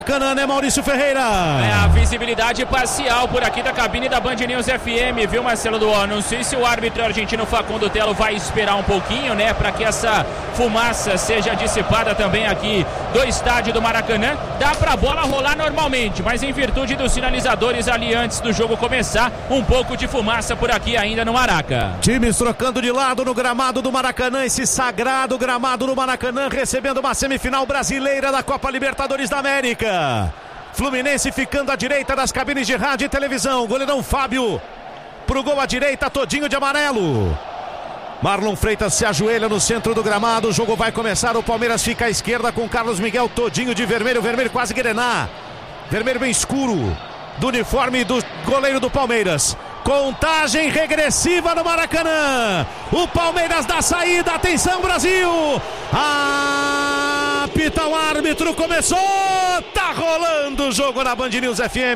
Maracanã, né, Maurício Ferreira? É a visibilidade parcial por aqui da cabine da Band News FM, viu, Marcelo Duó? Não sei se o árbitro argentino Facundo Telo vai esperar um pouquinho, né, para que essa fumaça seja dissipada também aqui do estádio do Maracanã. Dá pra bola rolar normalmente, mas em virtude dos sinalizadores ali antes do jogo começar, um pouco de fumaça por aqui ainda no Maraca. Times trocando de lado no gramado do Maracanã, esse sagrado gramado do Maracanã, recebendo uma semifinal brasileira da Copa Libertadores da América. Fluminense ficando à direita das cabines de rádio e televisão. Goleirão Fábio pro gol à direita, todinho de amarelo. Marlon Freitas se ajoelha no centro do gramado. O jogo vai começar. O Palmeiras fica à esquerda com Carlos Miguel todinho de vermelho. Vermelho quase grená. Vermelho bem escuro do uniforme do goleiro do Palmeiras. Contagem regressiva no Maracanã. O Palmeiras dá saída. Atenção, Brasil. Apita o árbitro. Começou. Tá rolando o jogo na Band News FM.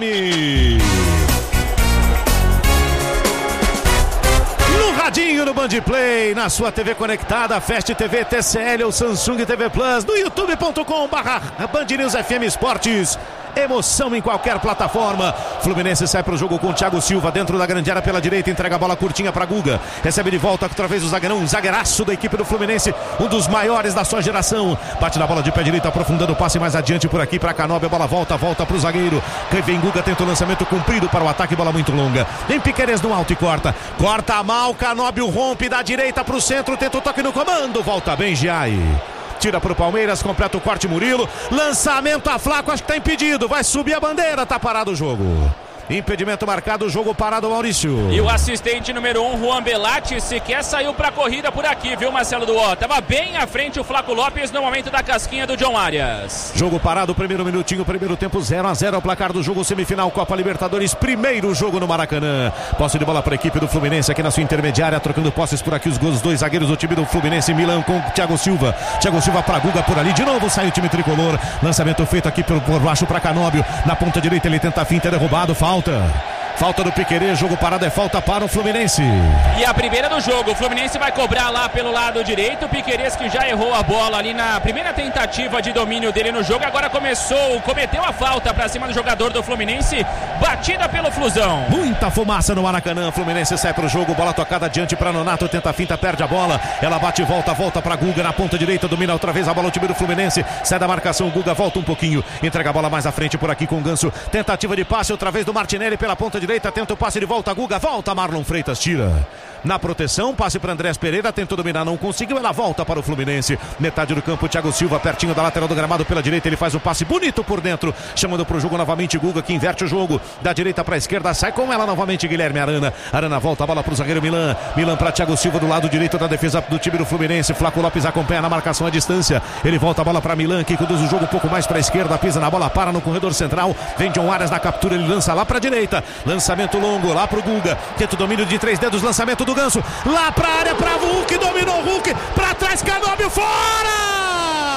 No radinho, no Band Play, na sua TV conectada, Fast TV, TCL ou Samsung TV Plus, no youtube.com/Band News FM Esportes. Emoção em qualquer plataforma. Fluminense sai pro jogo com o Thiago Silva dentro da grande área pela direita, entrega a bola curtinha para Guga, recebe de volta outra vez o zagueirão, um zagueiraço da equipe do Fluminense, um dos maiores da sua geração, bate na bola de pé direito, aprofundando o passe mais adiante por aqui para Canóbio, a bola volta pro zagueiro, vem Guga, tenta o lançamento comprido para o ataque, bola muito longa, vem Piquerez no alto e corta mal, Canóbio rompe da direita pro centro, tenta o toque no comando, volta bem Giai. Tira pro Palmeiras, completa o corte Murilo. Lançamento a Flaco, acho que tá impedido. Vai subir a bandeira, tá parado o jogo. Impedimento marcado, jogo parado, Maurício. E o assistente número 1, Juan Belatti, sequer saiu pra corrida por aqui, viu, Marcelo Duó? Tava bem à frente o Flaco Lopes no momento da casquinha do John Arias. Jogo parado, primeiro minutinho, primeiro tempo, 0-0 ao placar do jogo, semifinal Copa Libertadores, primeiro jogo no Maracanã. Posse de bola para a equipe do Fluminense aqui na sua intermediária, trocando posses por aqui os gols, dois zagueiros do time do Fluminense, Milan com Thiago Silva. Thiago Silva para Guga por ali, de novo sai o time tricolor. Lançamento feito aqui por baixo para Canóbio, na ponta direita ele tenta a finta, é derrubado, Falta do Piquerez, jogo parado, é falta para o Fluminense. E a primeira do jogo, o Fluminense vai cobrar lá pelo lado direito, o Piquerez que já errou a bola ali na primeira tentativa de domínio dele no jogo, agora cometeu a falta para cima do jogador do Fluminense, batida pelo Flusão. Muita fumaça no Maracanã, Fluminense sai para o jogo, bola tocada adiante para Nonato, tenta a finta, perde a bola, ela bate e volta para Guga na ponta direita, domina outra vez a bola o time do Fluminense, sai da marcação, Guga volta um pouquinho, entrega a bola mais à frente por aqui com o Ganso, tentativa de passe outra vez do Martinelli pela ponta direita, tenta o passe de volta, Guga volta, Marlon Freitas tira na proteção, passe para Andrés Pereira, tentou dominar, não conseguiu, ela volta para o Fluminense, metade do campo, Thiago Silva pertinho da lateral do gramado pela direita, ele faz um passe bonito por dentro, chamando para o jogo novamente Guga, que inverte o jogo, da direita para a esquerda, sai com ela novamente Guilherme Arana volta a bola para o zagueiro Milan para Thiago Silva do lado direito da defesa do time do Fluminense, Flaco Lopes acompanha na marcação à distância, ele volta a bola para Milan, que conduz o jogo um pouco mais para a esquerda, pisa na bola, para no corredor central, vem John Arias na captura, ele lança lá para a direita, lançamento longo, lá pro Guga, tenta o domínio de 3 dedos, lançamento do Ganso, lá pra área, pra Hulk, dominou Hulk, pra trás, Canóbio, fora!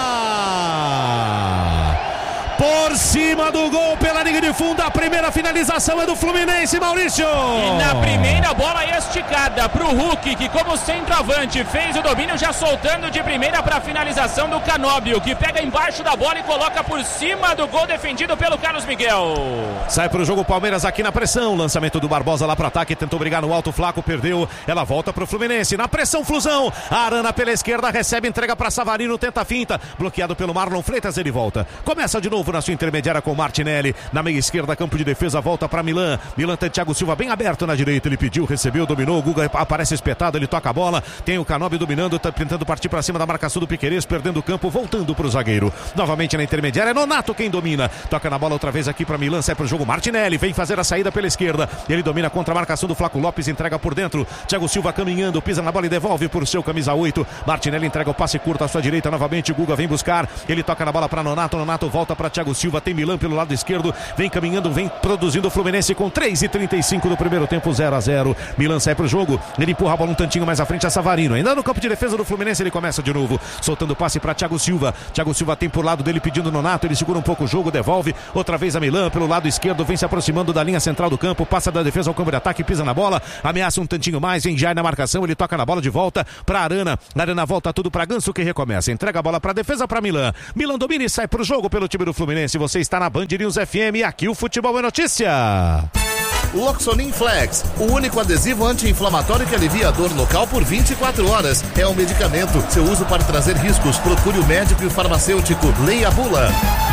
Por cima do gol, pela linha de fundo, a primeira finalização é do Fluminense, Maurício. E na primeira bola esticada pro Hulk, que como centroavante fez o domínio, já soltando de primeira para a finalização do Canóbio, que pega embaixo da bola e coloca por cima do gol defendido pelo Carlos Miguel. Sai pro jogo Palmeiras aqui na pressão, lançamento do Barbosa lá pro ataque, tentou brigar no alto, Flaco perdeu, ela volta pro Fluminense, na pressão Flusão, Arana pela esquerda, recebe, entrega para Savarino, tenta a finta, bloqueado pelo Marlon Freitas, ele volta, começa de novo na sua intermediária com Martinelli, na meia esquerda, campo de defesa, volta para Milan tem Thiago Silva bem aberto na direita, ele pediu, recebeu, dominou, o Guga aparece espetado, ele toca a bola, tem o Canóbio dominando, tá tentando partir para cima da marcação do Piquerez, perdendo o campo, voltando pro zagueiro, novamente na intermediária, é Nonato quem domina, toca na bola outra vez aqui para Milan, sai pro jogo, Martinelli vem fazer a saída pela esquerda, ele domina contra a marcação do Flaco Lopes, entrega por dentro, Thiago Silva caminhando, pisa na bola e devolve por seu camisa 8, Martinelli entrega o passe curto à sua direita, novamente Guga vem buscar, ele toca na bola para Nonato volta para Thiago Silva, tem Milan pelo lado esquerdo, vem caminhando, vem produzindo o Fluminense com 3:35 do primeiro tempo, 0-0, Milan sai pro jogo, ele empurra a bola um tantinho mais à frente a Savarino, ainda no campo de defesa do Fluminense, ele começa de novo, soltando o passe para Thiago Silva tem por lado dele pedindo Nonato, ele segura um pouco o jogo, devolve, outra vez a Milan pelo lado esquerdo, vem se aproximando da linha central do campo, passa da defesa ao campo de ataque, pisa na bola, ameaça um tantinho mais, vem já na marcação, ele toca na bola de volta para Arana volta tudo para Ganso que recomeça, entrega a bola para defesa para Milan domina e sai pro jogo pelo time do Fluminense. Fluminense. Você está na Band News FM e aqui o Futebol é Notícia. Loxonin Flex, o único adesivo anti-inflamatório que alivia a dor local por 24 horas. É um medicamento. Seu uso pode trazer riscos. Procure o médico e o farmacêutico. Leia a bula.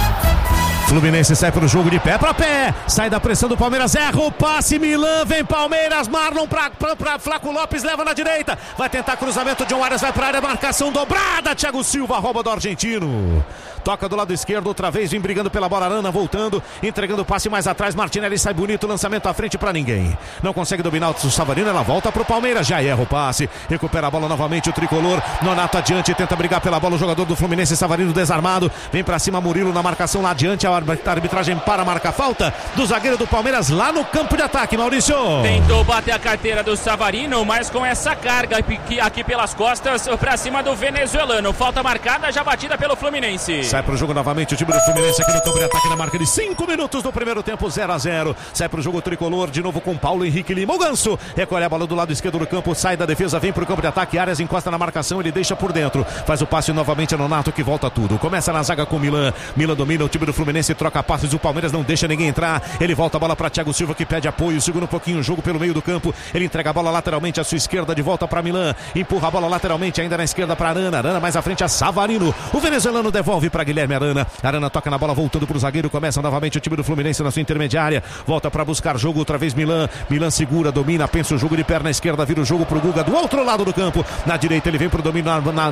Fluminense sai pro jogo de pé pra pé. Sai da pressão do Palmeiras. Erra o passe. Milan vem Palmeiras. Marlon pra Flaco Lopes. Leva na direita. Vai tentar cruzamento. John Arias vai pra área. Marcação dobrada. Thiago Silva rouba do argentino. Toca do lado esquerdo, outra vez, vem brigando pela bola. Arana voltando, entregando o passe mais atrás. Martinelli sai bonito, lançamento à frente pra ninguém. Não consegue dominar o Savarino, ela volta pro Palmeiras. Já erra o passe, recupera a bola novamente o tricolor. Nonato adiante, tenta brigar pela bola. O jogador do Fluminense, Savarino desarmado. Vem pra cima, Murilo na marcação lá adiante. A arbitragem para marcar falta do zagueiro do Palmeiras lá no campo de ataque, Maurício. Tentou bater a carteira do Savarino, mas com essa carga aqui pelas costas pra cima do venezuelano. Falta marcada, já batida pelo Fluminense. Sai pro jogo novamente o time do Fluminense aqui no campo de ataque na marca de 5 minutos do primeiro tempo, 0-0. Sai pro jogo tricolor de novo com Paulo Henrique Lima. O Ganso recolhe a bola do lado esquerdo do campo, sai da defesa, vem pro campo de ataque. Arias encosta na marcação, ele deixa por dentro. Faz o passe novamente a Nonato que volta tudo. Começa na zaga com Milan. Milan domina o time do Fluminense, troca passes. O Palmeiras não deixa ninguém entrar. Ele volta a bola para Thiago Silva que pede apoio. Segura um pouquinho o jogo pelo meio do campo. Ele entrega a bola lateralmente à sua esquerda de volta para Milan. Empurra a bola lateralmente ainda na esquerda para Arana. Arana mais à frente a Savarino. O venezuelano devolve para Guilherme Arana. Arana toca na bola voltando para o zagueiro. Começa novamente o time do Fluminense na sua intermediária. Volta para buscar jogo outra vez Milan. Milan segura, domina, pensa o jogo de perna esquerda. Vira o jogo pro Guga do outro lado do campo. Na direita ele vem pro domínio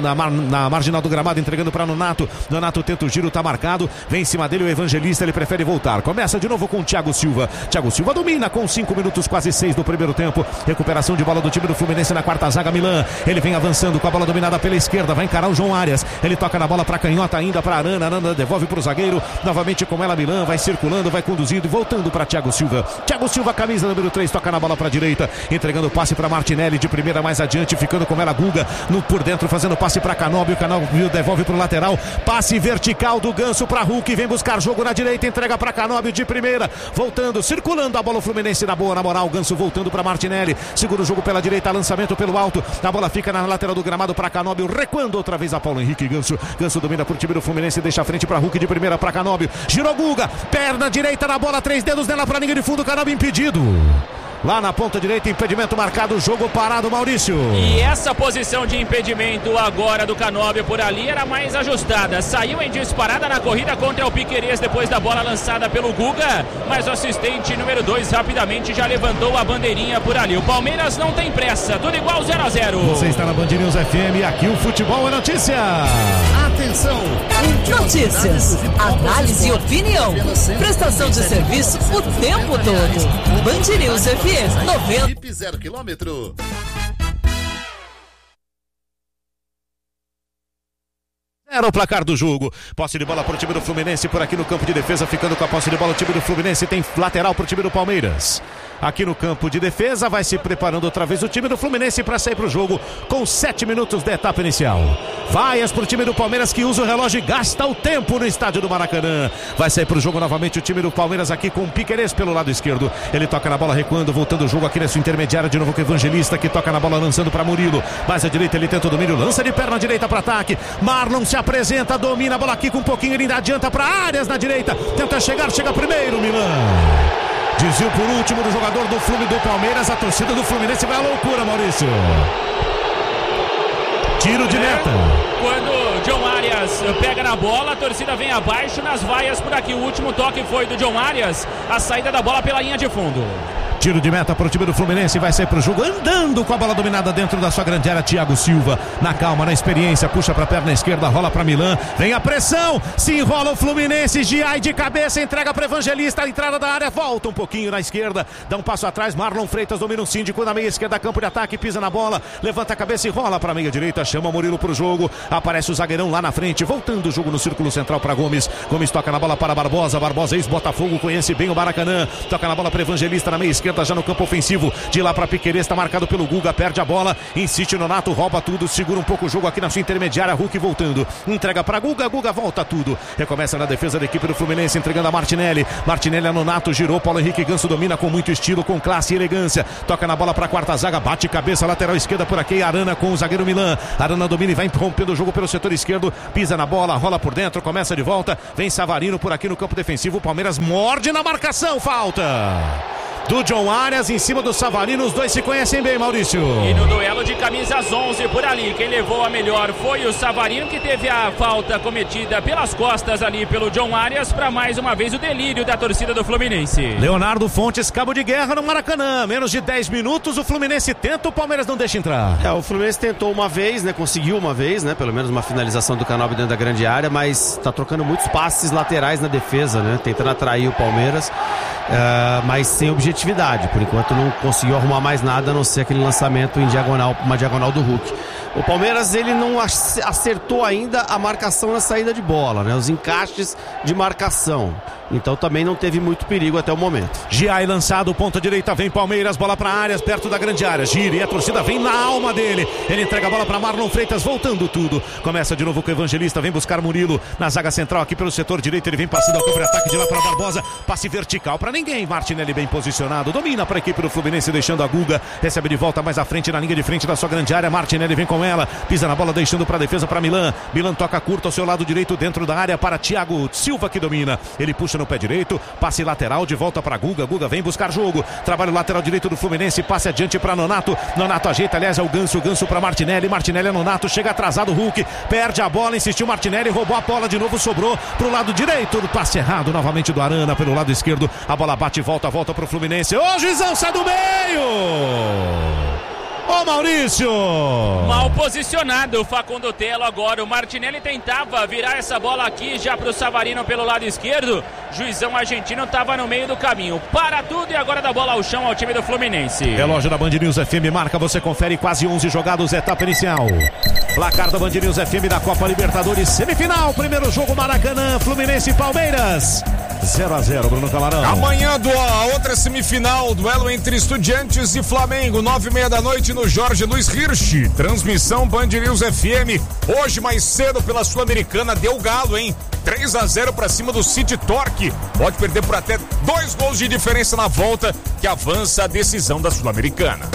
na marginal do gramado, entregando para Nonato. Nonato tenta o giro, tá marcado. Vem em cima dele o Evangelista, ele prefere voltar. Começa de novo com o Thiago Silva. Thiago Silva domina com 5 minutos, quase 6 do primeiro tempo. Recuperação de bola do time do Fluminense na quarta zaga. Milan, ele vem avançando com a bola dominada pela esquerda. Vai encarar o João Arias. Ele toca na bola para canhota ainda para Arana. Arana devolve pro zagueiro. Novamente com ela Milan, vai circulando, vai conduzindo e voltando para Thiago Silva. Thiago Silva, camisa número 3, toca na bola para direita, entregando o passe para Martinelli de primeira mais adiante, ficando com ela Guga por dentro, fazendo passe para Canóbio. Canóbio devolve pro lateral, passe vertical do Ganso para Hulk, vem buscar jogo na direita, entrega para Canóbio de primeira, voltando, circulando a bola o Fluminense na boa, na moral. Ganso voltando para Martinelli, segura o jogo pela direita, lançamento pelo alto, a bola fica na lateral do gramado para Canóbio, recuando outra vez a Paulo Henrique. Ganso domina pro time do Fluminense, deixa a frente para Hulk de primeira para Canóbio, girou Guga, perna direita na bola, 3 dedos nela para linha de fundo, Canóbio impedido. Lá na ponta direita, impedimento marcado, jogo parado, Maurício. E essa posição de impedimento agora do Canóbio por ali era mais ajustada. Saiu em disparada na corrida contra o Piquerez depois da bola lançada pelo Guga, mas o assistente número 2 rapidamente já levantou a bandeirinha por ali. O Palmeiras não tem pressa, tudo igual 0-0. Você está na Band News FM e aqui o Futebol é Notícia. Atenção! Notícias, análise e opinião. Prestação de serviço o tempo todo. Band News FM. 90. 0 km. Era o placar do jogo. Posse de bola para o time do Fluminense por aqui no campo de defesa, ficando com a posse de bola o time do Fluminense. Tem lateral para o time do Palmeiras. Aqui no campo de defesa vai se preparando outra vez o time do Fluminense para sair para o jogo com 7 minutos da etapa inicial. Vaias para o time do Palmeiras que usa o relógio e gasta o tempo no estádio do Maracanã. Vai sair para o jogo novamente o time do Palmeiras aqui com o Piquerez pelo lado esquerdo. Ele toca na bola recuando, voltando o jogo aqui nessa intermediária de novo com o Evangelista que toca na bola lançando para Murilo. Mais à direita ele tenta o domínio, lança de perna direita para ataque. Marlon se apresenta, domina a bola aqui com um pouquinho, ele ainda adianta para Arias na direita. Tenta chegar, chega primeiro Milan. Desvio por último do jogador do Palmeiras. A torcida do Fluminense vai à loucura, Maurício. Tiro de meta. Quando John Arias pega na bola, a torcida vem abaixo nas vaias por aqui. O último toque foi do John Arias, a saída da bola pela linha de fundo. Tiro de meta para o time do Fluminense, vai sair para o jogo andando com a bola dominada dentro da sua grande área. Thiago Silva, na calma, na experiência, puxa para a perna esquerda, rola para Milan, vem a pressão, se enrola o Fluminense, Giai de cabeça, entrega para Evangelista, a entrada da área, volta um pouquinho na esquerda, dá um passo atrás, Marlon Freitas domina o síndico na meia esquerda, campo de ataque, pisa na bola, levanta a cabeça e rola para a meia direita, chama Murilo para o jogo, aparece o zagueirão lá na frente, voltando o jogo no círculo central para Gomes, Gomes toca na bola para Barbosa, Barbosa ex-Botafogo, conhece bem o Maracanã, toca na bola para Evangelista na meia esquerda, esquerda, já no campo ofensivo. De lá para Piquerez, está marcado pelo Guga, perde a bola, insiste Nonato, rouba tudo, segura um pouco o jogo aqui na sua intermediária. Hulk voltando, entrega para Guga, Guga volta tudo. Recomeça na defesa da equipe do Fluminense, entregando a Martinelli. Martinelli a Nonato, girou, Paulo Henrique Ganso domina com muito estilo, com classe e elegância. Toca na bola para a quarta zaga, bate cabeça, lateral esquerda por aqui, Arana com o zagueiro Milan. Arana domina e vai interrompendo o jogo pelo setor esquerdo, pisa na bola, rola por dentro, começa de volta, vem Savarino por aqui no campo defensivo. O Palmeiras morde na marcação, falta do John Arias em cima do Savarino. Os dois se conhecem bem, Maurício. E no duelo de camisas 11 por ali, quem levou a melhor foi o Savarino, que teve a falta cometida pelas costas ali pelo John Arias, para mais uma vez o delírio da torcida do Fluminense. Leonardo Fontes, cabo de guerra no Maracanã. Menos de 10 minutos, o Fluminense tenta, o Palmeiras não deixa entrar. O Fluminense tentou uma vez, né? Conseguiu uma vez, né? Pelo menos uma finalização do Canóbio dentro da grande área, mas tá trocando muitos passes laterais na defesa, né? Tentando atrair o Palmeiras, mas sem objetividade. Por enquanto não conseguiu arrumar mais nada, a não ser aquele lançamento em diagonal, uma diagonal do Hulk. O Palmeiras, ele não acertou ainda a marcação na saída de bola, né? Os encaixes de marcação. Então também não teve muito perigo até o momento. Giai lançado, ponta direita, vem Palmeiras, bola para Arias, perto da grande área, gira e a torcida vem na alma dele. Ele entrega a bola para Marlon Freitas, voltando tudo. Começa de novo com o Evangelista, vem buscar Murilo na zaga central aqui pelo setor direito. Ele vem passando ao contra-ataque de lá para Barbosa, passe vertical para ninguém. Martinelli bem posicionado, domina para a equipe do Fluminense, deixando a Guga, recebe de volta mais à frente, na linha de frente da sua grande área. Martinelli vem com ela, pisa na bola, deixando para a defesa para Milan. Milan toca curto ao seu lado direito, dentro da área para Thiago Silva, que domina. Ele puxa no pé direito, passe lateral de volta para Guga. Guga vem buscar jogo, trabalho lateral direito do Fluminense, passe adiante para Nonato. Nonato ajeita, aliás, é o Ganso. Ganso para Martinelli. Martinelli é Nonato, chega atrasado o Hulk, perde a bola, insistiu Martinelli, roubou a bola de novo, sobrou pro lado direito, do passe errado novamente do Arana pelo lado esquerdo. A bola bate e volta pro Fluminense. Ô, juizão, sai do meio! Ô, Maurício! Mal posicionado o Facundo Telo agora. O Martinelli tentava virar essa bola aqui já pro Savarino pelo lado esquerdo. Juizão argentino estava no meio do caminho. Para tudo e agora dá bola ao chão ao time do Fluminense. Relógio da Band News FM marca, você confere, quase 11 jogados, etapa inicial. Placar da Band News FM da Copa Libertadores, semifinal, primeiro jogo Maracanã, Fluminense e Palmeiras. 0-0, Bruno Camarão. Amanhã a outra semifinal, duelo entre Estudiantes e Flamengo, 9h30 da noite no Jorge Luiz Hirsch. Transmissão Band News FM. Hoje mais cedo pela Sul-Americana, deu galo, hein? 3-0 para cima do City Torque. Pode perder por até 2 gols de diferença na volta, que avança a decisão da Sul-Americana.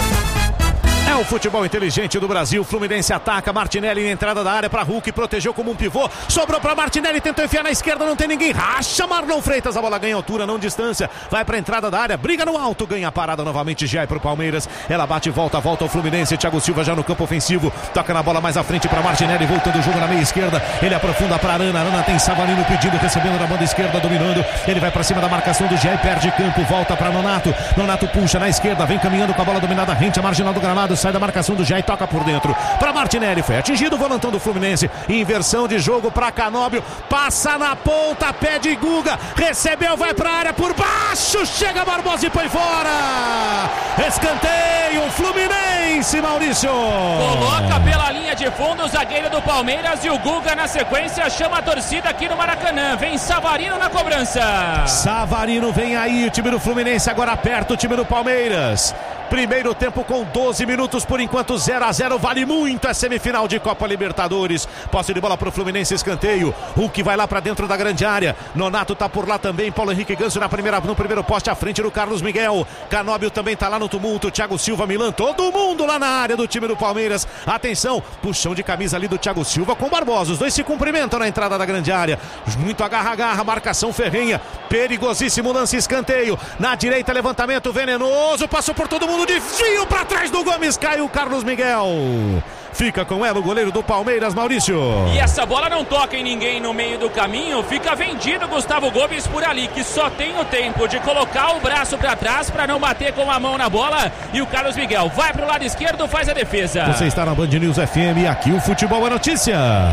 É o futebol inteligente do Brasil. Fluminense ataca, Martinelli na entrada da área para Hulk, protegeu como um pivô, sobrou para Martinelli, tentou enfiar na esquerda, não tem ninguém, racha Marlon Freitas, a bola ganha altura, não distância, vai para a entrada da área, briga no alto, ganha a parada novamente, já é pro Palmeiras, ela bate e volta ao Fluminense. Thiago Silva já no campo ofensivo, toca na bola mais à frente para Martinelli, voltando o jogo na meia esquerda, ele aprofunda para Arana, Arana tem Savarino pedindo, recebendo na banda esquerda, dominando, ele vai para cima da marcação do Jair, perde campo, volta para Nonato, Nonato puxa na esquerda, vem caminhando com a bola dominada, rente a marginal do gramado, sai da marcação do Jair, toca por dentro para Martinelli, foi atingido, volantando o Fluminense, inversão de jogo para Canóbio, passa na ponta, pede Guga, recebeu, vai para a área por baixo, chega Barbosa e põe fora, escanteio Fluminense, Maurício. Coloca pela linha de fundo o zagueiro do Palmeiras e o Guga na sequência chama a torcida aqui no Maracanã, vem Savarino na cobrança. Savarino vem aí, o time do Fluminense agora aperta o time do Palmeiras. Primeiro tempo com 12 minutos por enquanto, 0-0, vale muito a semifinal de Copa Libertadores. Posse de bola pro Fluminense, escanteio. Hulk vai lá pra dentro da grande área. Nonato tá por lá também. Paulo Henrique Ganso no primeiro poste à frente do Carlos Miguel. Canóbio também tá lá no tumulto. Thiago Silva, Milan, todo mundo lá na área do time do Palmeiras. Atenção, puxão de camisa ali do Thiago Silva com Barbosa. Os dois se cumprimentam na entrada da grande área. Muito agarra-agarra, marcação ferrenha. Perigosíssimo lance, escanteio. Na direita, levantamento venenoso. Passou por todo mundo. Desvio para trás do Gomes, caiu o Carlos Miguel. Fica com ela o goleiro do Palmeiras, Maurício. E essa bola não toca em ninguém no meio do caminho. Fica vendido Gustavo Gomes por ali, que só tem o tempo de colocar o braço para trás para não bater com a mão na bola. E o Carlos Miguel vai pro lado esquerdo, faz a defesa. Você está na Band News FM e aqui o futebol é notícia.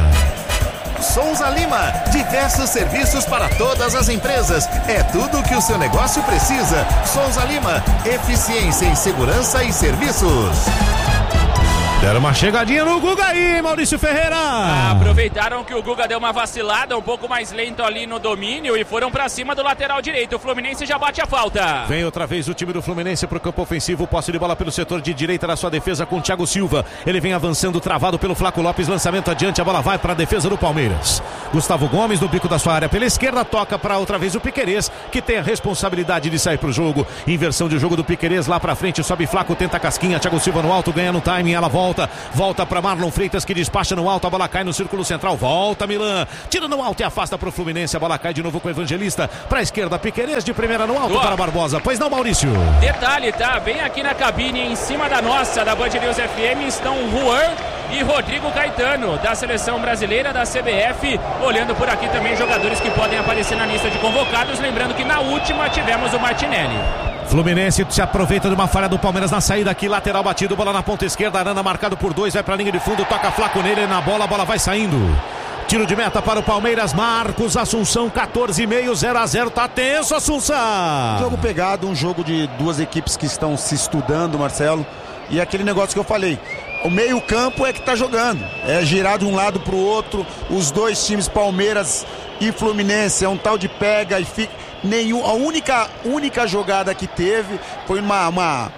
Souza Lima, diversos serviços para todas as empresas. É tudo o que o seu negócio precisa. Souza Lima, eficiência em segurança e serviços. Deram uma chegadinha no Guga aí, Maurício Ferreira. Aproveitaram que o Guga deu uma vacilada, um pouco mais lento ali no domínio e foram pra cima do lateral direito. O Fluminense já bate a falta. Vem outra vez o time do Fluminense pro campo ofensivo. Posse de bola pelo setor de direita da sua defesa com o Thiago Silva. Ele vem avançando, travado pelo Flaco Lopes. Lançamento adiante, a bola vai para a defesa do Palmeiras. Gustavo Gomes no bico da sua área pela esquerda, toca para outra vez o Piquerez, que tem a responsabilidade de sair pro jogo. Inversão de jogo do Piquerez lá pra frente, sobe Flaco, tenta a casquinha. Thiago Silva no alto, ganha no timing, ela volta para Marlon Freitas, que despacha no alto, a bola cai no círculo central, volta Milan, tira no alto e afasta pro Fluminense, a bola cai de novo com o Evangelista, pra esquerda, Piquerez de primeira no alto para Barbosa. Pois não, Maurício? Detalhe, tá? Bem aqui na cabine, em cima da nossa, da Band News FM, estão Juan e Rodrigo Caetano, da Seleção Brasileira, da CBF, olhando por aqui também jogadores que podem aparecer na lista de convocados, lembrando que na última tivemos o Martinelli. Fluminense se aproveita de uma falha do Palmeiras na saída aqui, lateral batido, bola na ponta esquerda, Arana marcado por 2, vai pra linha de fundo, toca Flaco nele, na bola, a bola vai saindo. Tiro de meta para o Palmeiras, Marcos Assunção, 14,5, 0-0, tá tenso, Assunção. Jogo pegado, um jogo de duas equipes que estão se estudando, Marcelo, e aquele negócio que eu falei, o meio campo é que tá jogando, é girar de um lado pro outro, os dois times, Palmeiras e Fluminense, é um tal de pega e fica... A única jogada que teve foi uma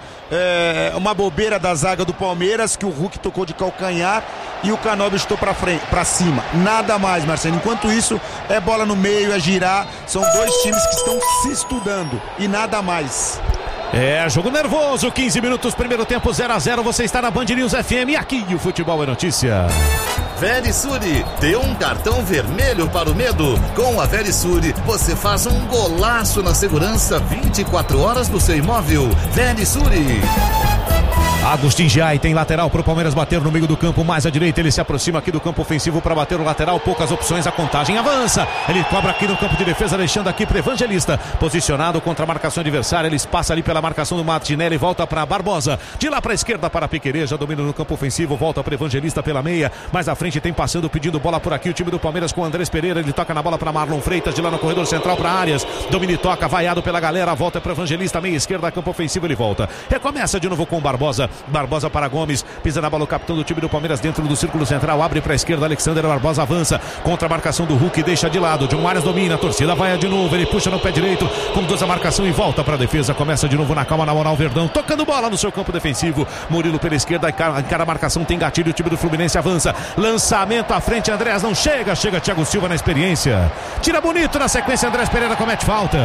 bobeira da zaga do Palmeiras, que o Hulk tocou de calcanhar e o Canóbio chutou pra cima. Nada mais, Marcelo. Enquanto isso, é bola no meio, é girar. São dois times que estão se estudando e nada mais. É, jogo nervoso, 15 minutos, primeiro tempo, 0-0. Você está na Band News FM, aqui o futebol é notícia. Verisuri, dê um cartão vermelho para o medo. Com a Verisuri, você faz um golaço na segurança 24 horas do seu imóvel. Verisuri. Agustin Giai tem lateral para o Palmeiras bater no meio do campo, mais à direita, ele se aproxima aqui do campo ofensivo para bater o lateral, poucas opções, a contagem avança, ele cobra aqui no campo de defesa, deixando aqui para Evangelista, posicionado contra a marcação adversária, ele passa ali pela marcação do Martinelli, volta para Barbosa, de lá para a esquerda para Piquerez, já domina no campo ofensivo, volta para Evangelista pela meia, mais à frente tem passando, pedindo bola por aqui o time do Palmeiras com Andrés Pereira, ele toca na bola para Marlon Freitas, de lá no corredor central para Arias, domina e toca, vaiado pela galera, volta para Evangelista, meia esquerda, campo ofensivo, ele volta, recomeça de novo com Barbosa para Gomes, pisa na bola o capitão do time do Palmeiras dentro do círculo central, abre para a esquerda, Alexander Barbosa avança, contra a marcação do Hulk, deixa de lado, John Arias domina, a torcida vai de novo, ele puxa no pé direito, conduz a marcação e volta para a defesa, começa de novo na calma, na moral, Verdão, tocando bola no seu campo defensivo, Murilo pela esquerda, encara a marcação, tem gatilho, o time do Fluminense avança, lançamento à frente, Andrés não chega Thiago Silva na experiência, tira bonito na sequência, Andrés Pereira comete falta.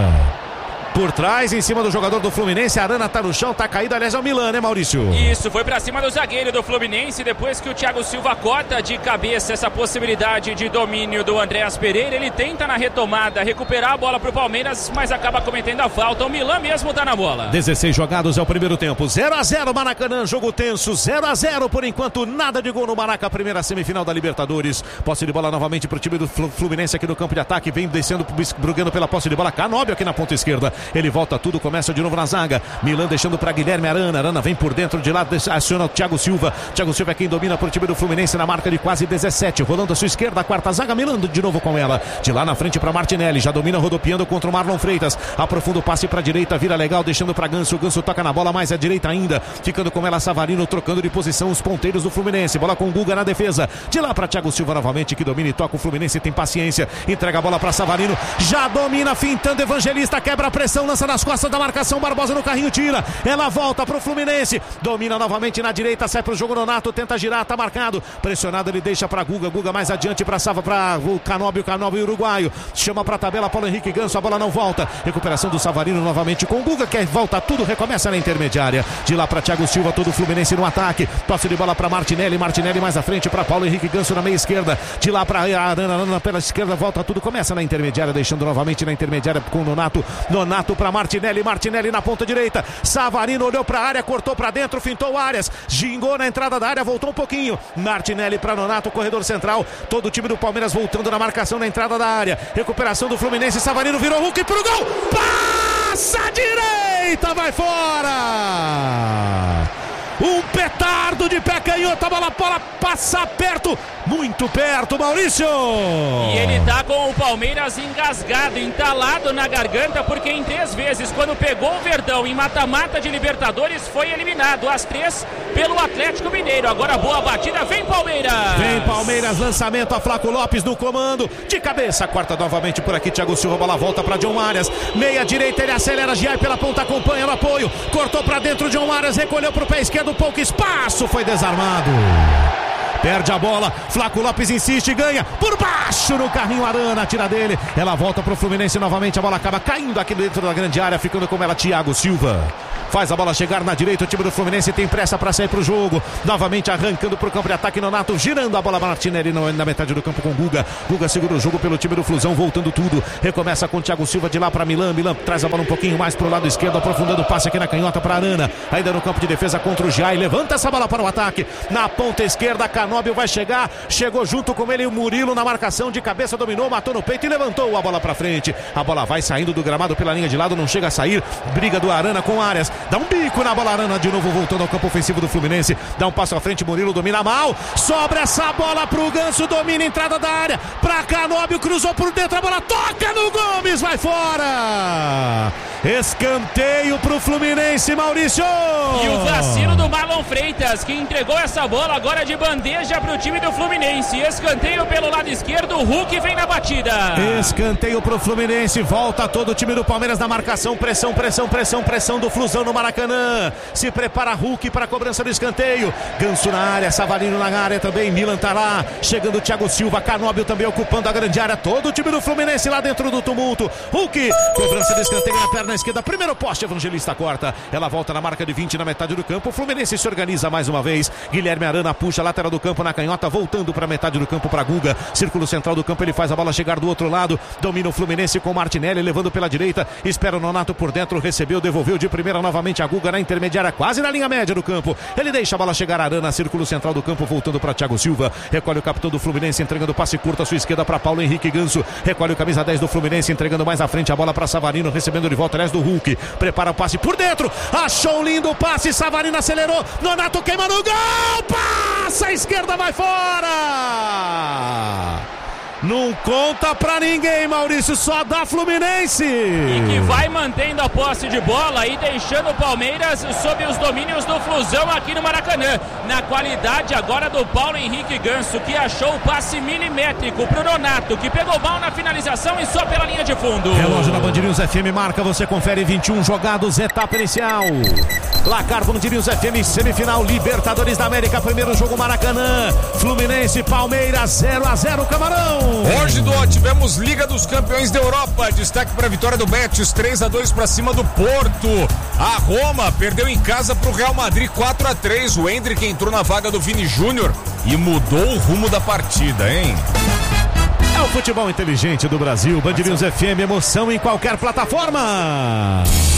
Por trás, em cima do jogador do Fluminense, a Arana tá no chão, tá caído, aliás é o Milan, né, Maurício? Isso, foi pra cima do zagueiro do Fluminense, depois que o Thiago Silva corta de cabeça essa possibilidade de domínio do Andrés Pereira, ele tenta na retomada recuperar a bola pro Palmeiras, mas acaba cometendo a falta, o Milan mesmo tá na bola. 16 jogados é o primeiro tempo, 0-0 Maracanã, jogo tenso, 0-0 por enquanto, nada de gol no Maraca, primeira semifinal da Libertadores, posse de bola novamente pro time do Fluminense aqui no campo de ataque, vem descendo, brigando pela posse de bola, Canóbio aqui na ponta esquerda, ele volta tudo, começa de novo na zaga, Milan deixando para Guilherme Arana vem por dentro de lado, aciona o Thiago Silva é quem domina pro time do Fluminense na marca de quase 17, rolando a sua esquerda, a quarta zaga, Milan de novo com ela, de lá na frente para Martinelli, já domina rodopiando contra o Marlon Freitas, aprofunda o passe para direita, vira legal, deixando para Ganso, toca na bola mais à direita ainda, ficando com ela Savarino, trocando de posição os ponteiros do Fluminense, bola com Guga na defesa, de lá para Thiago Silva novamente, que domina e toca, o Fluminense tem paciência, entrega a bola para Savarino, já domina, fintando Evangelista, quebra a pressão, lança nas costas da marcação, Barbosa no carrinho, tira, ela volta pro Fluminense, domina novamente na direita, sai pro jogo, Nonato tenta girar, tá marcado, pressionado, ele deixa pra Guga mais adiante pra o Canóbio uruguaio, chama pra tabela, Paulo Henrique Ganso, a bola não volta, recuperação do Savarino novamente com Guga, que volta tudo, recomeça na intermediária, de lá pra Thiago Silva, todo o Fluminense no ataque, tosse de bola pra Martinelli mais à frente pra Paulo Henrique Ganso na meia esquerda, de lá pra Arana pela esquerda, volta tudo, começa na intermediária, deixando novamente na intermediária com Nonato pra Martinelli na ponta direita, Savarino olhou pra área, cortou pra dentro, fintou Arias, gingou na entrada da área, voltou um pouquinho, Martinelli pra Nonato, corredor central, todo o time do Palmeiras voltando na marcação na entrada da área, recuperação do Fluminense, Savarino virou Hulk pro gol, passa a direita, vai fora! Um petardo de pé canhoto, a bola passa perto, muito perto, Maurício. E ele tá com o Palmeiras engasgado, entalado na garganta, porque em 3 vezes, quando pegou o Verdão em mata-mata de Libertadores, foi eliminado. As 3 pelo Atlético Mineiro. Agora boa batida, vem Palmeiras. Vem Palmeiras, lançamento a Flaco Lopes no comando. De cabeça, corta novamente por aqui, Thiago Silva, bola volta para John Arias. Meia direita, ele acelera, Giai pela ponta, acompanha no apoio. Cortou para dentro, John Arias, recolheu pro pé esquerdo, pouco espaço, foi desarmado. Perde a bola, Flaco Lopes insiste, ganha por baixo no carrinho, Arana tira dele, ela volta pro Fluminense novamente, a bola acaba caindo aqui dentro da grande área, ficando com ela Thiago Silva. Faz a bola chegar na direita, o time do Fluminense tem pressa para sair pro jogo, novamente arrancando pro campo de ataque, Nonato girando a bola, Martinelli na metade do campo com Guga. Guga segura o jogo pelo time do Flusão, voltando tudo, recomeça com Thiago Silva de lá para Milan traz a bola um pouquinho mais pro lado esquerdo, aprofundando o passe aqui na canhota para Arana, ainda no campo de defesa contra o Giai, levanta essa bola para o ataque, na ponta esquerda, Canóbio vai chegar, chegou junto com ele o Murilo na marcação, de cabeça dominou, matou no peito e levantou a bola para frente, a bola vai saindo do gramado pela linha de lado, não chega a sair, briga do Arana com Arias, dá um bico na bola, Arana de novo voltando ao campo ofensivo do Fluminense, dá um passo à frente, Murilo domina mal, sobra essa bola pro Ganso, domina a entrada da área, pra Canóbio, cruzou por dentro, a bola toca no Gomes, vai fora, escanteio pro Fluminense, Maurício. E o vacilo do Marlon Freitas, que entregou essa bola agora de bandeja pro time do Fluminense, escanteio pelo lado esquerdo, o Hulk vem na batida. Escanteio pro Fluminense, volta todo o time do Palmeiras na marcação, pressão do Flusão no Maracanã, se prepara Hulk para a cobrança do escanteio, Ganso na área, Savarino na área também, Milan tá lá, chegando o Thiago Silva, Canóbio também ocupando a grande área, todo o time do Fluminense lá dentro do tumulto, Hulk, cobrança do escanteio na perna esquerda, primeiro poste, Evangelista corta, ela volta na marca de 20 na metade do campo, o Fluminense se organiza mais uma vez, Guilherme Arana puxa a lateral do campo na canhota, voltando para a metade do campo para Guga, círculo central do campo, ele faz a bola chegar do outro lado, domina o Fluminense com Martinelli, levando pela direita, espera o Nonato por dentro, recebeu, devolveu de primeira novamente a Guga na intermediária, quase na linha média do campo, ele deixa a bola chegar a Arana, círculo central do campo, voltando para Thiago Silva, recolhe o capitão do Fluminense, entregando passe curto à sua esquerda para Paulo Henrique Ganso, recolhe o camisa 10 do Fluminense, entregando mais à frente a bola para Savarino, recebendo de volta, aliás, do Hulk, prepara o passe por dentro, achou um lindo passe, Savarino acelerou, Nonato queima no gol, passa, a esquerda vai fora! Não conta pra ninguém, Maurício, só dá Fluminense. E que vai mantendo a posse de bola e deixando o Palmeiras sob os domínios do Flusão aqui no Maracanã. Na qualidade agora do Paulo Henrique Ganso, que achou o passe milimétrico pro Nonato, que pegou mal na finalização e só pela linha de fundo. Relógio na Band News FM marca, você confere 21 jogados, etapa inicial. Placar Band News FM, semifinal Libertadores da América, primeiro jogo Maracanã, Fluminense, Palmeiras 0-0, Camarão. Hoje, tivemos Liga dos Campeões da Europa, destaque para a vitória do Betis, 3-2 para cima do Porto. A Roma perdeu em casa para o Real Madrid 4-3, o Endrick entrou na vaga do Vini Júnior e mudou o rumo da partida, hein? É o futebol inteligente do Brasil, Band News FM, emoção em qualquer plataforma.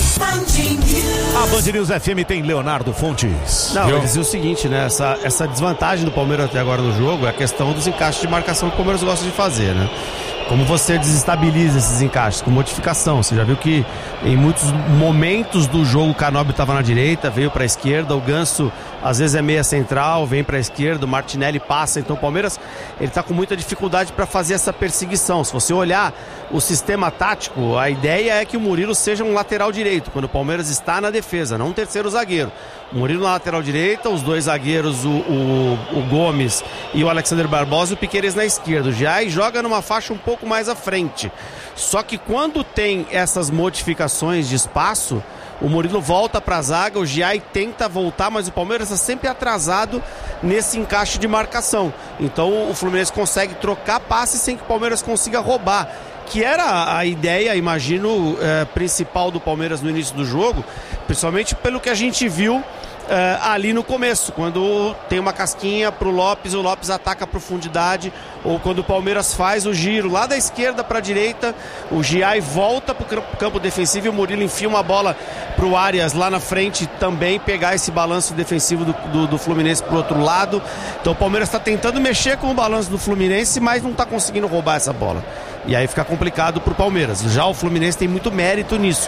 A Band News FM tem Leonardo Fontes. Não, eu dizia o seguinte, né? Essa desvantagem do Palmeiras até agora no jogo é a questão dos encaixes de marcação que o Palmeiras gosta de fazer, né? Como você desestabiliza esses encaixes? Com modificação. Você já viu que em muitos momentos do jogo o Canóbio estava na direita, veio para a esquerda, o Ganso às vezes é meia central, vem para a esquerda, o Martinelli passa. Então o Palmeiras ele está com muita dificuldade para fazer essa perseguição. Se você olhar o sistema tático, a ideia é que o Murilo seja um lateral direito, quando o Palmeiras está na defesa, não um terceiro zagueiro. O Murilo na lateral direita, os dois zagueiros, o Gomes e o Alexander Barbosa, e o Piqueires na esquerda. Já joga numa faixa um pouco mais à frente. Só que quando tem essas modificações de espaço, o Murilo volta para a zaga, o Giai tenta voltar, mas o Palmeiras está sempre atrasado nesse encaixe de marcação. Então o Fluminense consegue trocar passes sem que o Palmeiras consiga roubar, que era a ideia, imagino, principal do Palmeiras no início do jogo, principalmente pelo que a gente viu ali no começo, quando tem uma casquinha pro Lopes, o Lopes ataca a profundidade, ou quando o Palmeiras faz o giro lá da esquerda para a direita, o Giai volta pro campo defensivo e o Murilo enfia uma bola pro Arias lá na frente também pegar esse balanço defensivo do Fluminense pro outro lado. Então o Palmeiras está tentando mexer com o balanço do Fluminense, mas não está conseguindo roubar essa bola. E aí fica complicado pro Palmeiras. Já o Fluminense tem muito mérito nisso,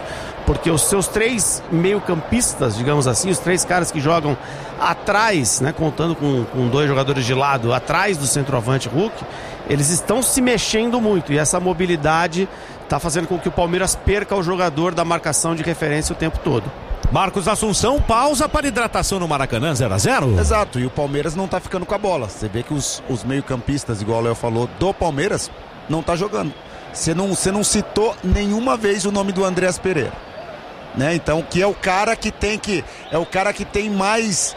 porque os seus 3 meio-campistas, digamos assim, os 3 caras que jogam atrás, né, contando com 2 jogadores de lado, atrás do centroavante Hulk, eles estão se mexendo muito, e essa mobilidade está fazendo com que o Palmeiras perca o jogador da marcação de referência o tempo todo. Marcos Assunção, pausa para hidratação no Maracanã, 0-0. Exato, e o Palmeiras não tá ficando com a bola. Você vê que os meio-campistas, igual o Léo falou, do Palmeiras, não tá jogando. Você não citou nenhuma vez o nome do Andreas Pereira, né? Então, que é o cara que tem mais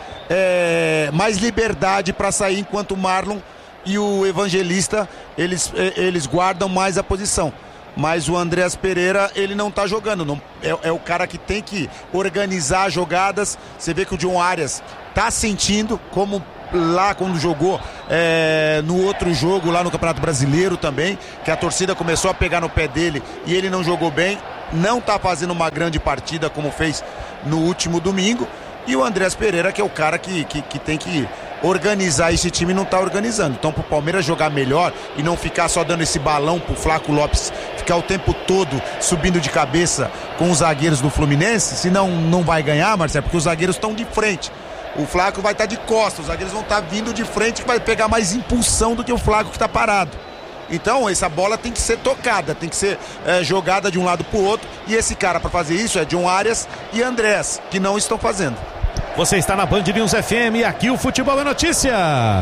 liberdade para sair, enquanto o Marlon e o Evangelista eles guardam mais a posição. Mas o Andreas Pereira, ele não tá jogando, não, é o cara que tem que organizar jogadas. Você vê que o John Arias tá sentindo, como lá quando jogou no outro jogo lá no Campeonato Brasileiro também, que a torcida começou a pegar no pé dele e ele não jogou bem, não tá fazendo uma grande partida como fez no último domingo. E o Andreas Pereira, que é o cara que tem que organizar esse time, não tá organizando. Então, pro Palmeiras jogar melhor e não ficar só dando esse balão pro Flaco Lopes ficar o tempo todo subindo de cabeça com os zagueiros do Fluminense, senão não vai ganhar, Marcelo, porque os zagueiros estão de frente. O Flaco vai estar de costas, os zagueiros vão estar vindo de frente, que vai pegar mais impulsão do que o Flaco que está parado. Então, essa bola tem que ser tocada, tem que ser jogada de um lado pro outro, e esse cara para fazer isso é John Arias e Andrés, que não estão fazendo. Você está na Band News FM e aqui o Futebol é Notícia.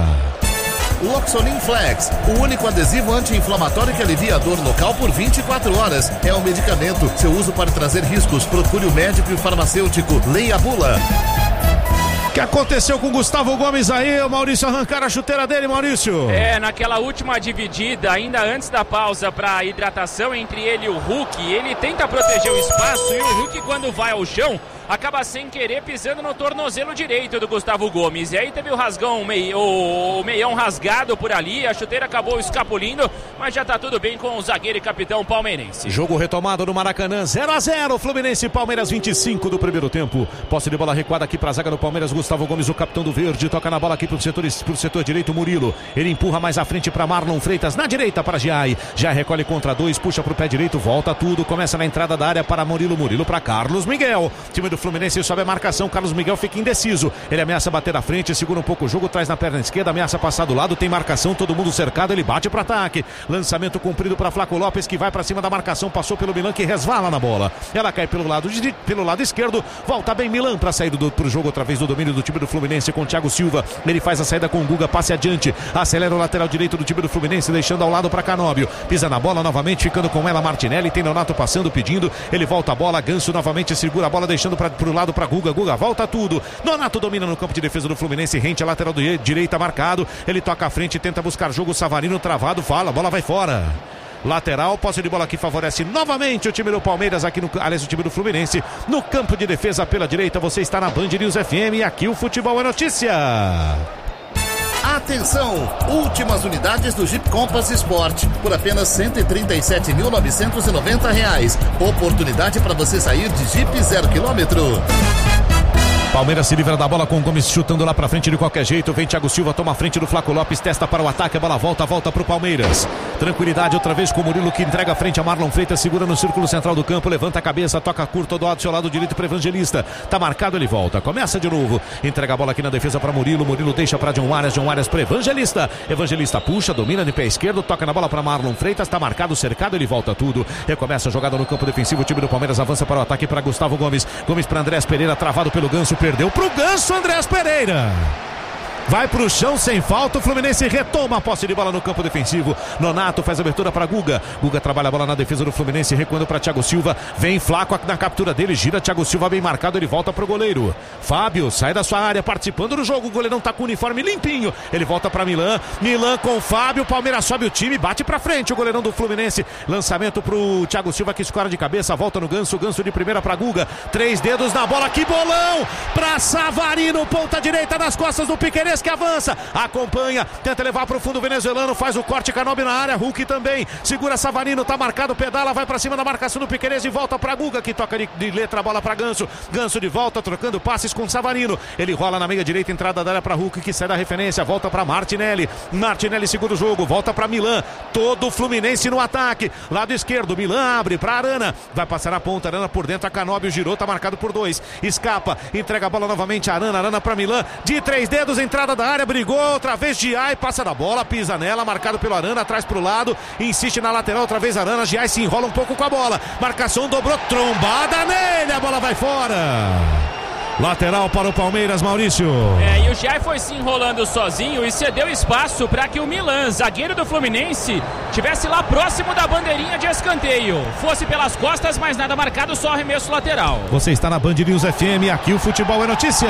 Loxonin Flex, o único adesivo anti-inflamatório que alivia a dor local por 24 horas. É um medicamento. Seu uso pode trazer riscos. Procure o médico e o farmacêutico. Leia a bula. O que aconteceu com o Gustavo Gomes aí? O Maurício arrancar a chuteira dele, Maurício. Naquela última dividida, ainda antes da pausa para hidratação entre ele e o Hulk, ele tenta proteger o espaço e o Hulk, quando vai ao chão, acaba sem querer pisando no tornozelo direito do Gustavo Gomes. E aí teve o rasgão, o meião rasgado por ali, a chuteira acabou escapulindo, mas já tá tudo bem com o zagueiro e capitão palmeirense. Jogo retomado no Maracanã, 0-0, Fluminense e Palmeiras, 25 do primeiro tempo. Posse de bola recuada aqui pra zaga do Palmeiras, Gustavo Gomes, o capitão do verde, toca na bola aqui pro setor direito, Murilo. Ele empurra mais à frente pra Marlon Freitas, na direita para Giai. Já recolhe contra 2, puxa pro pé direito, volta tudo, começa na entrada da área para Murilo para Carlos Miguel. Time do Fluminense sobe a marcação, Carlos Miguel fica indeciso, ele ameaça bater à frente, segura um pouco o jogo, traz na perna esquerda, ameaça passar do lado, tem marcação, todo mundo cercado, ele bate para ataque, lançamento cumprido para Flaco Lopes, que vai para cima da marcação, passou pelo Milan, que resvala na bola, ela cai pelo lado esquerdo, volta bem Milan para sair pro jogo outra vez do domínio do time do Fluminense com Thiago Silva, ele faz a saída com o Guga, passe adiante, acelera o lateral direito do time do Fluminense, deixando ao lado para Canóbio, pisa na bola novamente, ficando com ela Martinelli, tem Nonato passando, pedindo, ele volta a bola, Ganso novamente segura a bola, deixando pro lado para Guga, volta tudo, Nonato domina no campo de defesa do Fluminense, rente a lateral direita marcado, ele toca à frente, tenta buscar jogo, Savarino travado, fala, a bola vai fora. Lateral, posse de bola que favorece novamente o time do Palmeiras, o time do Fluminense, no campo de defesa pela direita. Você está na Band News FM e aqui o Futebol é Notícia. Atenção, últimas unidades do Jeep Compass Sport por apenas R$ 137.990. Oportunidade para você sair de Jeep 0 km. Palmeiras se livra da bola com o Gomes chutando lá pra frente de qualquer jeito. Vem Thiago Silva, toma a frente do Flaco Lopes, testa para o ataque, a bola volta pro Palmeiras. Tranquilidade outra vez com o Murilo, que entrega a frente a Marlon Freitas, segura no círculo central do campo, levanta a cabeça, toca curto do seu lado direito para Evangelista. Tá marcado, ele volta, começa de novo, entrega a bola aqui na defesa para Murilo deixa para John Arias para Evangelista. Evangelista puxa, domina de pé esquerdo, toca na bola para Marlon Freitas, tá marcado, cercado, ele volta tudo. Recomeça a jogada no campo defensivo, o time do Palmeiras avança para o ataque para Gustavo Gomes. Gomes para Andrés Pereira, travado pelo Ganso, perdeu pro Ganso, Andrés Pereira. Vai pro chão sem falta, o Fluminense retoma a posse de bola no campo defensivo. Nonato faz a abertura para Guga. Guga trabalha a bola na defesa do Fluminense, recuando para Thiago Silva. Vem Flaco na captura dele, gira Thiago Silva bem marcado, ele volta pro goleiro. Fábio sai da sua área, participando do jogo. O goleirão tá com o uniforme limpinho. Ele volta para Milan com o Fábio. Palmeiras sobe o time, bate pra frente o goleirão do Fluminense. Lançamento pro Thiago Silva, que escora de cabeça, volta no Ganso. Ganso de primeira para Guga. 3 dedos na bola, que bolão pra Savarino, ponta direita nas costas do Piquerez. Fluminense que avança, acompanha, tenta levar pro fundo o venezuelano, faz o corte, Canóbio na área, Hulk também, segura Savarino, tá marcado, pedala, vai pra cima da marcação do Piquerez e volta pra Guga, que toca de letra a bola pra Ganso de volta, trocando passes com Savarino, ele rola na meia direita, entrada da área pra Hulk, que sai da referência, volta pra Martinelli segura o jogo, volta pra Milan, todo o Fluminense no ataque, lado esquerdo, Milan abre pra Arana, vai passar a ponta, Arana por dentro, a Canóbio girou, tá marcado por 2, escapa, entrega a bola novamente, Arana pra Milan, de 3 dedos, entrada da área, brigou, outra vez Giai, passa da bola, pisa nela, marcado pelo Arana, atrás pro lado, insiste na lateral, outra vez Arana, Giai se enrola um pouco com a bola, marcação dobrou, trombada nele, a bola vai fora. Lateral para o Palmeiras, Maurício. E o Giai foi se enrolando sozinho e cedeu espaço para que o Milan, zagueiro do Fluminense, tivesse lá próximo da bandeirinha de escanteio. Fosse pelas costas, mas nada marcado, só arremesso lateral. Você está na Band News FM, aqui o futebol é notícia.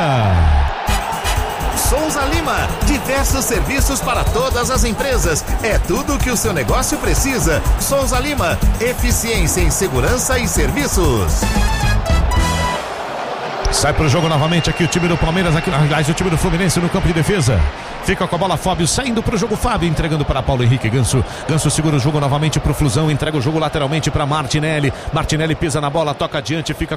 Souza Lima, diversos serviços para todas as empresas. É tudo o que o seu negócio precisa. Souza Lima, eficiência em segurança e serviços. Sai pro jogo novamente aqui o time do Palmeiras, aliás, o time do Fluminense no campo de defesa. Fica com a bola Fábio, saindo pro jogo Fábio, entregando para Paulo Henrique Ganso. Ganso segura o jogo novamente pro Flusão, entrega o jogo lateralmente para Martinelli. Martinelli pisa na bola, toca adiante, fica